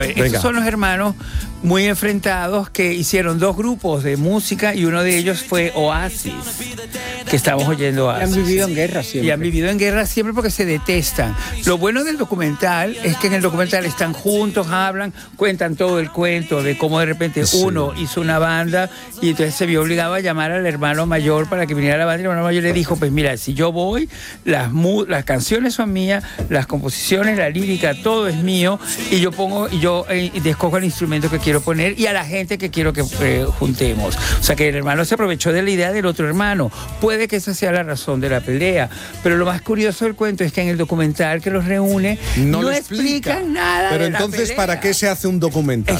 Estos son los hermanos muy enfrentados que hicieron dos grupos de música y uno de ellos fue Oasis, que estamos oyendo Oasis. Y han vivido en guerra siempre. Y han vivido en guerra siempre porque se detestan. Lo bueno del documental es que en el documental están juntos, hablan, cuentan todo el cuento de cómo de repente uno hizo una banda y entonces se vio obligado a llamar al hermano mayor para que viniera a la banda y el hermano mayor le dijo, pues mira, si yo voy, las canciones son mías, las composiciones, la lírica, todo es mío y yo escojo el instrumento que quiero poner y a la gente que quiero que juntemos. O sea que el hermano se aprovechó de la idea del otro hermano. Puede que esa sea la razón de la pelea, pero lo más curioso del cuento es que en el documental que los reúne no explican nada. Pero de la entonces, pelea. ¿para qué se hace un documental?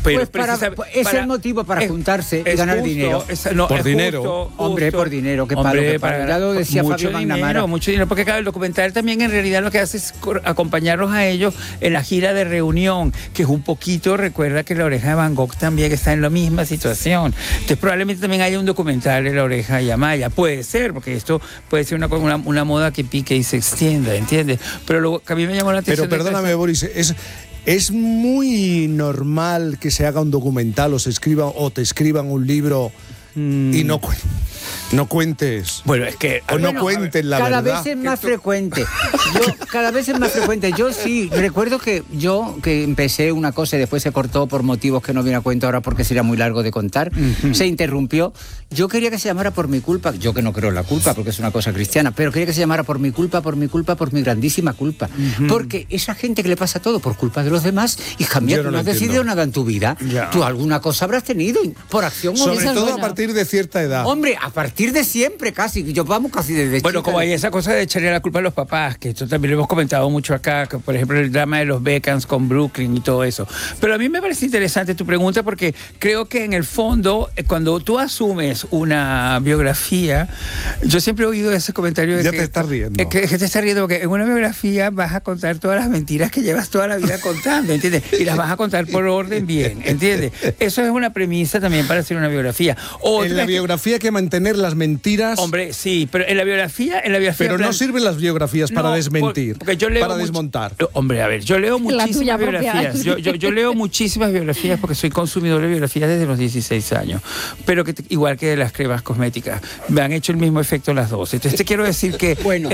Es el motivo para juntarse y ganar dinero. Por dinero. Hombre, por dinero. Que para ya lo decía Fabio Magnamara. Mucho dinero, porque claro, el documental también en realidad lo que hace es acompañarlos a ellos en la gira de reunión, que es un poquito, recuerda que La Oreja de Van Gogh también está en la misma situación. Entonces probablemente también haya un documental de La Oreja de Amaya. Puede ser, porque esto puede ser una moda que pique y se extienda, ¿entiendes? Pero lo que a mí me llamó la atención... Pero perdóname, Boris, es muy normal que se haga un documental o te escriban un libro y no cuentes. Bueno, es que... no cuenten la verdad. Cada vez es más frecuente. Cada vez es más frecuente. Yo sí, recuerdo que empecé una cosa y después se cortó por motivos que no viene a cuento ahora porque sería muy largo de contar. Se interrumpió. Yo quería que se llamara Por mi culpa. Yo que no creo en la culpa porque es una cosa cristiana, pero quería que se llamara Por mi culpa, por mi grandísima culpa. Porque esa gente que le pasa todo por culpa de los demás, hija mía, tú no has decidido nada en tu vida. Ya. Tú alguna cosa habrás tenido por acción o sobre todo a partir de cierta edad. Hombre, a partir de siempre casi. Yo vamos casi desde Bueno, chica. como hay esa cosa de echarle la culpa a los papás, que esto también lo hemos comentado mucho acá, que por ejemplo el drama de los Beckhams con Brooklyn y todo eso. Pero a mí me parece interesante tu pregunta porque creo que en el fondo, cuando tú asumes una biografía, yo siempre he oído ese comentario de ya te estás riendo. Que te estás riendo porque en una biografía vas a contar todas las mentiras que llevas toda la vida contando, ¿entiendes? Y las vas a contar por orden bien, ¿entiendes? Eso es una premisa también para hacer una biografía. En la biografía hay que mantener las mentiras. Hombre, sí, pero en la biografía pero no sirven las biografías para desmentir, porque yo leo para desmontar. Hombre, a ver, yo leo muchísimas biografías. Yo leo muchísimas biografías porque soy consumidor de biografías desde los 16 años. Pero que igual que de las cremas cosméticas, me han hecho el mismo efecto las dos. Entonces te quiero decir que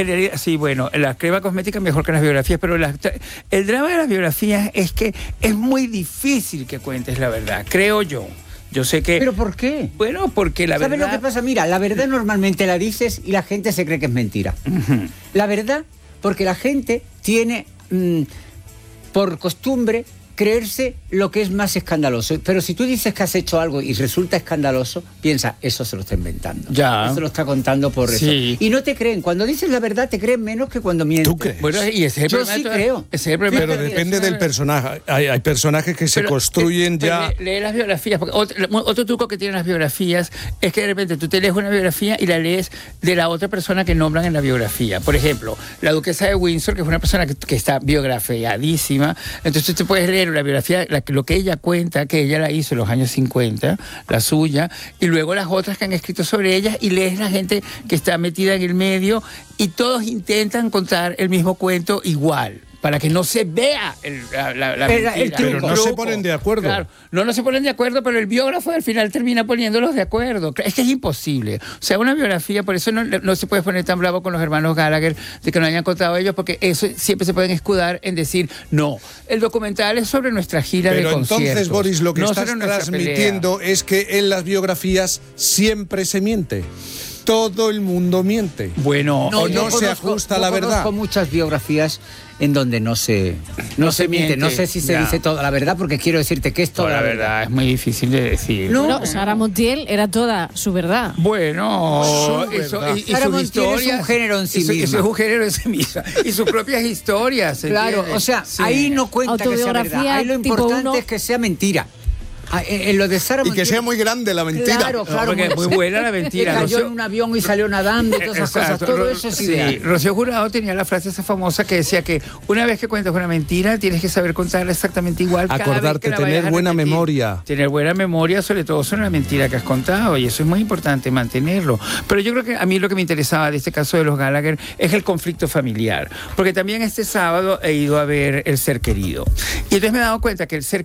las cremas cosméticas mejor que las biografías, pero el drama de las biografías es que es muy difícil que cuentes la verdad, creo yo. Yo sé que... ¿Pero por qué? Bueno, porque la verdad... ¿Sabes lo que pasa? Mira, la verdad normalmente la dices y la gente se cree que es mentira. La verdad, porque la gente tiene por costumbre creerse lo que es más escandaloso. Pero si tú dices que has hecho algo y resulta escandaloso, piensa, eso se lo está inventando. Ya. Eso lo está contando por eso. Y no te creen. Cuando dices la verdad, te creen menos que cuando mientes. ¿Tú crees? Bueno, y ese es el Yo sí creo. Pero depende del personaje. Hay personajes que se construyen ya... Lee las biografías. Porque otro truco que tienen las biografías es que de repente tú te lees una biografía y la lees de la otra persona que nombran en la biografía. Por ejemplo, la duquesa de Windsor, que es una persona que está biografiadísima. Entonces tú puedes leer la biografía, lo que ella cuenta, que ella la hizo en los años 50, la suya, y luego las otras que han escrito sobre ella, y lees la gente que está metida en el medio, y todos intentan contar el mismo cuento igual, para que no se vea el truco. Pero no se ponen de acuerdo. Claro, no se ponen de acuerdo, pero el biógrafo al final termina poniéndolos de acuerdo. Es que es imposible. O sea, una biografía, por eso no se puede poner tan bravo con los hermanos Gallagher de que no hayan contado ellos, porque eso siempre se pueden escudar en decir, no, el documental es sobre nuestra gira de conciertos. Pero entonces, Boris, lo que estás transmitiendo es que en las biografías siempre se miente. Todo el mundo miente. Bueno, no se ajusta a la verdad. Conozco muchas biografías en donde no se miente. No sé si se dice toda la verdad, porque quiero decirte que es toda la verdad. Es muy difícil de decir. No, Sara Montiel era toda su verdad. Bueno, y Sara sus Montiel historias, es un género en sí misma. Eso es un género en sí misma. Y sus propias historias. Claro, o sea, ahí no cuenta que sea verdad. Ahí lo importante es que sea mentira. En lo de Sara Y que Montiel, sea muy grande la mentira. Claro, claro. porque es muy buena la mentira. Que cayó Rocío- en un avión y salió nadando y todas esas cosas. Exacto. Todo eso es Sí, ideal. Rocío Jurado tenía la frase esa famosa que decía que una vez que cuentas una mentira, tienes que saber contarla exactamente igual. cada vez Acordarte, que la vayas tener a buena repetir. memoria. Tener buena memoria, sobre todo sobre la mentira que has contado, y eso es muy importante mantenerlo. Pero yo creo que a mí lo que me interesaba de este caso de los Gallagher es el conflicto familiar, porque también este sábado he ido a ver El Ser Querido. Y entonces me he dado cuenta que El Ser